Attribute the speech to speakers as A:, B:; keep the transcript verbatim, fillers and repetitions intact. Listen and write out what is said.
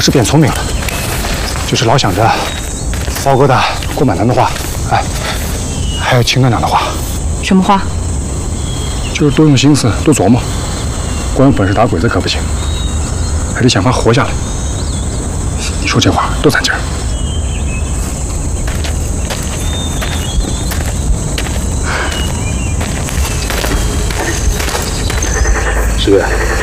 A: 是变聪明了，就是老想着包哥的郭满南的话，哎，还有秦团长的话。
B: 什么话？
A: 就是多用心思，多琢磨。光有本事打鬼子可不行，还得想法活下来。你说这话多攒劲儿！
C: 十月。